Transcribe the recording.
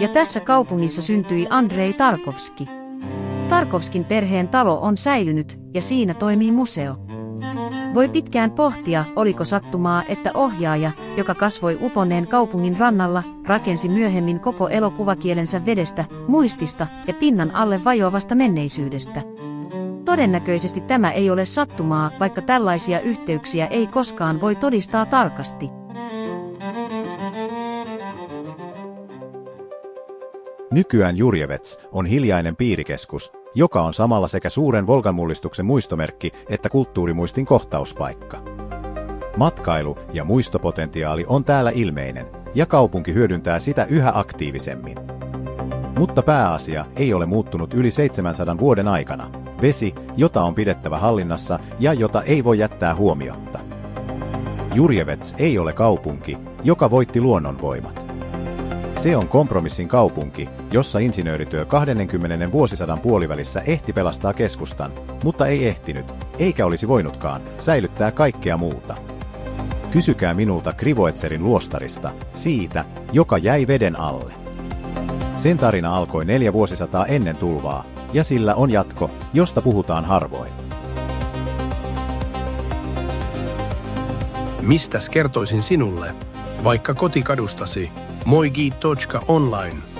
ja tässä kaupungissa syntyi Andrei Tarkovski. Tarkovskin perheen talo on säilynyt ja siinä toimii museo. Voi pitkään pohtia, oliko sattumaa, että ohjaaja, joka kasvoi uponneen kaupungin rannalla, rakensi myöhemmin koko elokuvakielensä vedestä, muistista ja pinnan alle vajoavasta menneisyydestä. Todennäköisesti tämä ei ole sattumaa, vaikka tällaisia yhteyksiä ei koskaan voi todistaa tarkasti. Nykyään Jurjevets on hiljainen piirikeskus, joka on samalla sekä suuren Volgan-mullistuksen muistomerkki että kulttuurimuistin kohtauspaikka. Matkailu- ja muistopotentiaali on täällä ilmeinen, ja kaupunki hyödyntää sitä yhä aktiivisemmin. Mutta pääasia ei ole muuttunut yli 700 vuoden aikana. Vesi, jota on pidettävä hallinnassa ja jota ei voi jättää huomiotta. Jurjevets ei ole kaupunki, joka voitti luonnonvoimat. Se on kompromissin kaupunki, jossa insinöörityö 20. vuosisadan puolivälissä ehti pelastaa keskustan, mutta ei ehtinyt, eikä olisi voinutkaan, säilyttää kaikkea muuta. Kysykää minulta Krivoetserin luostarista, siitä, joka jäi veden alle. Sen tarina alkoi 4 vuosisataa ennen tulvaa, ja sillä on jatko, josta puhutaan harvoin. Mistäs kertoisin sinulle, vaikka kotikadustasi, moigi.online.